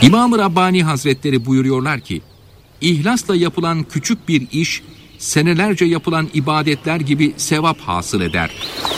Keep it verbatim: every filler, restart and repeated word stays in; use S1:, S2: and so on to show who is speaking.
S1: İmam-ı Rabbani Hazretleri buyuruyorlar ki, İhlasla yapılan küçük bir iş, senelerce yapılan ibadetler gibi sevap hasıl eder.